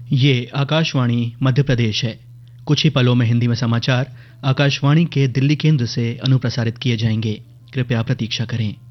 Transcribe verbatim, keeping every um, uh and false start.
ये आकाशवाणी मध्य प्रदेश है। कुछ ही पलों में हिंदी में समाचार आकाशवाणी के दिल्ली केंद्र से अनुप्रसारित किए जाएंगे। कृपया प्रतीक्षा करें।